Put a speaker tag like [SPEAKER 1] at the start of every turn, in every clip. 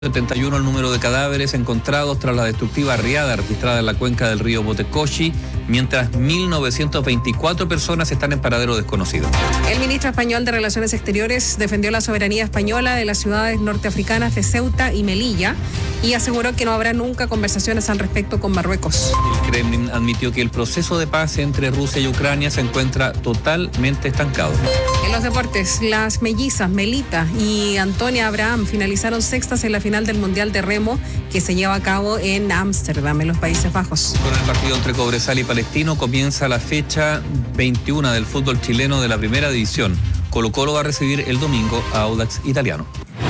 [SPEAKER 1] 71 el número de cadáveres encontrados tras la destructiva riada registrada en la cuenca del río Botecochi, mientras 1.924 personas están en paradero desconocido.
[SPEAKER 2] El ministro español de Relaciones Exteriores defendió la soberanía española de las ciudades norteafricanas de Ceuta y Melilla y aseguró que no habrá nunca conversaciones al respecto con Marruecos.
[SPEAKER 1] El Kremlin admitió que el proceso de paz entre Rusia y Ucrania se encuentra totalmente estancado.
[SPEAKER 2] En los deportes, las mellizas Melita y Antonia Abraham finalizaron sextas en la final del Mundial de Remo que se lleva a cabo en Ámsterdam, en los Países Bajos.
[SPEAKER 1] Con el partido entre Cobresal y Palestino comienza la fecha 21 del fútbol chileno de la primera división. Colo-Colo va a recibir el domingo a Audax Italiano.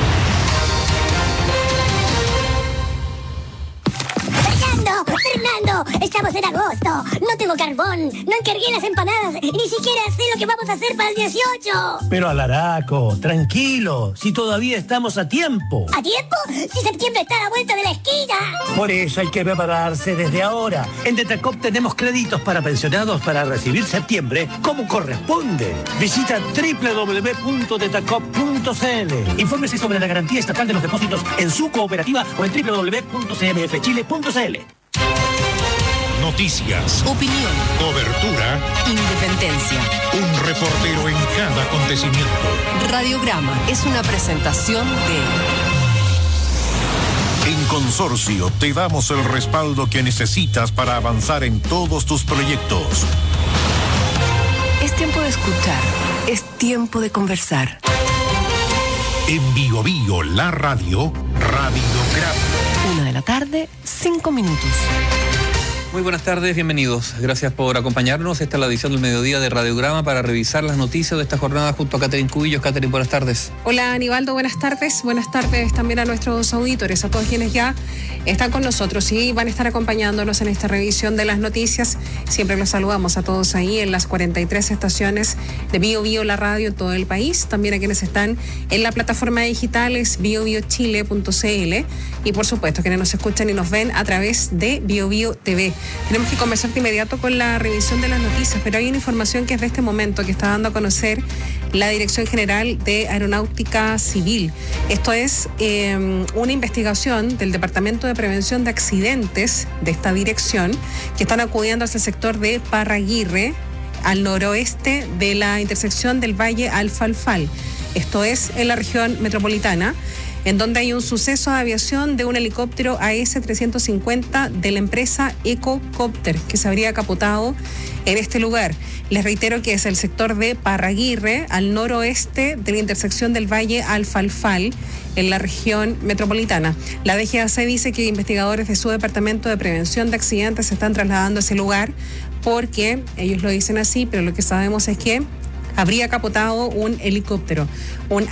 [SPEAKER 3] Estamos en agosto, no tengo carbón, no encargué las empanadas y ni siquiera sé lo que vamos a hacer para el 18.
[SPEAKER 4] Pero Alaraco, tranquilo, si todavía estamos a tiempo.
[SPEAKER 3] ¿A tiempo? Si septiembre está a la vuelta de la esquina.
[SPEAKER 4] Por eso hay que prepararse desde ahora. En Detacop tenemos créditos para pensionados para recibir septiembre como corresponde. Visita www.detacop.cl. Infórmese sobre la garantía estatal de los depósitos en su cooperativa o en www.cmfchile.cl.
[SPEAKER 5] Noticias,
[SPEAKER 6] opinión,
[SPEAKER 5] cobertura,
[SPEAKER 6] independencia.
[SPEAKER 5] Un reportero en cada acontecimiento.
[SPEAKER 6] Radiograma es una presentación de...
[SPEAKER 5] En Consorcio te damos el respaldo que necesitas para avanzar en todos tus proyectos.
[SPEAKER 6] Es tiempo de escuchar, es tiempo de conversar.
[SPEAKER 5] En Bio Bio, la radio, Radiograma.
[SPEAKER 6] 1:00 p.m, 5 minutos.
[SPEAKER 1] Muy buenas tardes, bienvenidos. Gracias por acompañarnos. Esta es la edición del mediodía de Radiograma para revisar las noticias de esta jornada junto a Catherine Cubillos. Catherine, buenas tardes.
[SPEAKER 2] Hola, Aníbaldo, buenas tardes. Buenas tardes también a nuestros auditores, a todos quienes ya están con nosotros y van a estar acompañándonos en esta revisión de las noticias. Siempre los saludamos a todos ahí en las 43 estaciones de Bio Bio, la radio en todo el país. También a quienes están en la plataforma digital es biobiochile.cl y por supuesto quienes nos escuchan y nos ven a través de Bio Bio TV. Tenemos que conversar de inmediato con la revisión de las noticias, pero hay una información que es de este momento que está dando a conocer la Dirección General de Aeronáutica Civil. Esto es una investigación del Departamento de Prevención de Accidentes de esta dirección que están acudiendo hacia el sector de Parraguirre, al noroeste de la intersección del Valle Alfalfal. Esto es en la región metropolitana, en donde hay un suceso de aviación de un helicóptero AS-350 de la empresa Ecocopter, que se habría capotado en este lugar. Les reitero que es el sector de Parraguirre, al noroeste de la intersección del Valle Alfalfal, en la región metropolitana. La DGAC dice que investigadores de su Departamento de Prevención de Accidentes se están trasladando a ese lugar porque, ellos lo dicen así, pero lo que sabemos es que habría capotado un helicóptero, un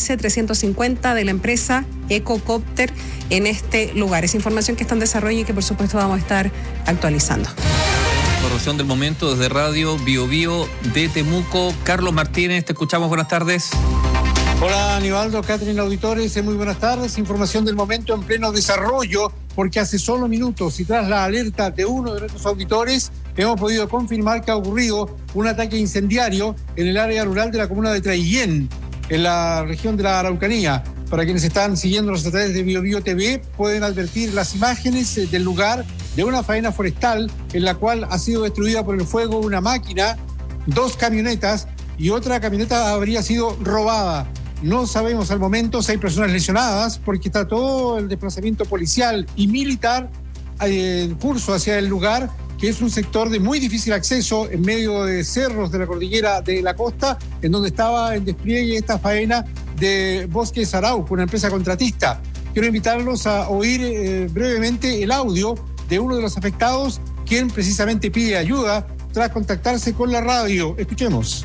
[SPEAKER 2] AS-350 de la empresa Ecocopter en este lugar. Es información que está en desarrollo y que por supuesto vamos a estar actualizando.
[SPEAKER 1] Información del momento desde Radio Bio Bio de Temuco. Carlos Martínez, te escuchamos, buenas tardes.
[SPEAKER 7] Hola Aníbaldo, Catherine, auditores, muy buenas tardes. Información del momento en pleno desarrollo, porque hace solo minutos y tras la alerta de uno de nuestros auditores, hemos podido confirmar que ha ocurrido un ataque incendiario en el área rural de la comuna de Traillén, en la región de la Araucanía. Para quienes están siguiéndonos a través de Bio Bio TV, pueden advertir las imágenes del lugar de una faena forestal en la cual ha sido destruida por el fuego una máquina, 2 camionetas y otra camioneta habría sido robada. No sabemos al momento si hay personas lesionadas porque está todo el desplazamiento policial y militar en curso hacia el lugar, que es un sector de muy difícil acceso en medio de cerros de la cordillera de la costa, en donde estaba en despliegue esta faena de Bosques Arauco, una empresa contratista. Quiero invitarlos a oír brevemente el audio de uno de los afectados, quien precisamente pide ayuda tras contactarse con la radio. Escuchemos.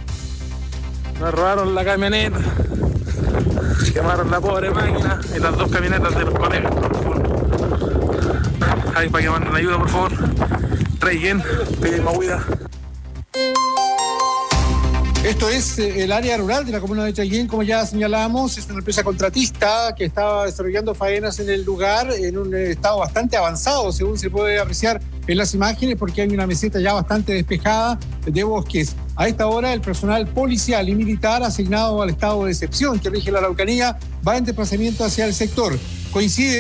[SPEAKER 8] Nos robaron la camioneta, quemaron la pobre máquina y las 2 camionetas de los colegas. Ahí para que manden ayuda, por favor. Traillén, pedimos ayuda.
[SPEAKER 7] Esto es el área rural de la comuna de Traillén, como ya señalamos, es una empresa contratista que estaba desarrollando faenas en el lugar en un estado bastante avanzado, según se puede apreciar en las imágenes, porque hay una meseta ya bastante despejada de bosques. A esta hora, el personal policial y militar asignado al estado de excepción que rige la Araucanía va en desplazamiento hacia el sector. coincide